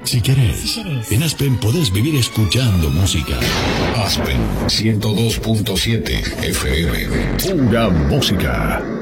Si querés, en Aspen podés vivir escuchando música. Aspen 102.7 FM. Pura música.